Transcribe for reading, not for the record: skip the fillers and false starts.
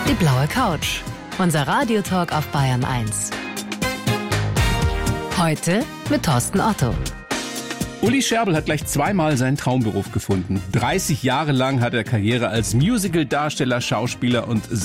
Die blaue Couch. Unser Radiotalk auf Bayern 1. Heute mit Thorsten Otto. Uli Scherbel hat gleich zweimal seinen Traumberuf gefunden. 30 Jahre lang hat er Karriere als Musical-Darsteller, Schauspieler und